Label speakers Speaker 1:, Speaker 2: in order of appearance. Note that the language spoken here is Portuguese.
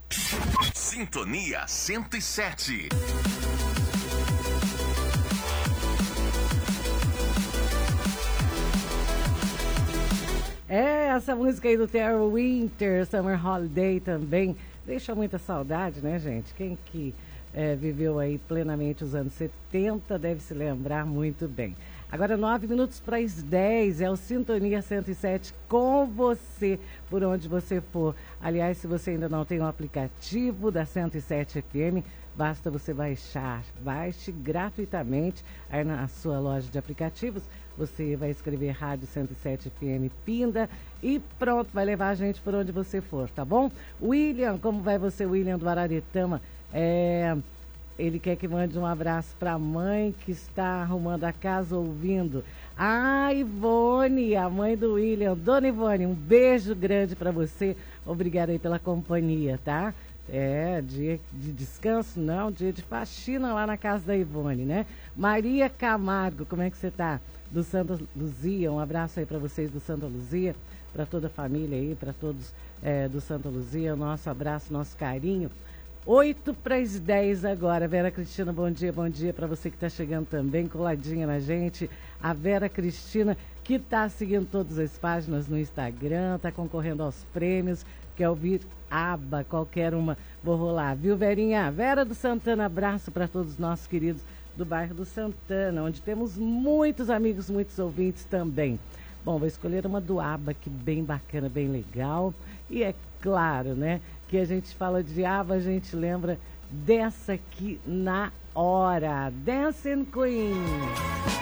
Speaker 1: Sintonia 107.
Speaker 2: Essa música aí do Terry Winter, Summer Holiday também, deixa muita saudade, né, gente? Quem que viveu aí plenamente os anos 70 deve se lembrar muito bem. Agora 9 minutos para as 10, é o Sintonia 107 com você, por onde você for. Aliás, se você ainda não tem o aplicativo da 107 FM, basta você baixar. Baixe gratuitamente aí na sua loja de aplicativos. Você vai escrever Rádio 107 FM Pinda e pronto, vai levar a gente por onde você for, tá bom? William, como vai você, William do Araretama? Ele quer que mande um abraço para a mãe que está arrumando a casa ouvindo. Ivone, a mãe do William. Dona Ivone, um beijo grande para você. Obrigada aí pela companhia, tá? Dia de descanso, não, dia de faxina lá na casa da Ivone, né? Maria Camargo, como é que você tá? Do Santa Luzia, um abraço aí para vocês do Santa Luzia, para toda a família aí, para todos do Santa Luzia, nosso abraço, nosso carinho. 8 para as 10 agora. Vera Cristina, bom dia para você que está chegando também, coladinha na gente. A Vera Cristina, que está seguindo todas as páginas no Instagram, está concorrendo aos prêmios, quer ouvir aba, qualquer uma, vou rolar, viu, Verinha? Vera do Santana, abraço para todos os nossos queridos do bairro do Santana, onde temos muitos amigos, muitos ouvintes também. Bom, vou escolher uma do aba que bem bacana, bem legal. E é claro, né, que a gente fala de aba, a gente lembra dessa aqui na hora. Dancing Queen.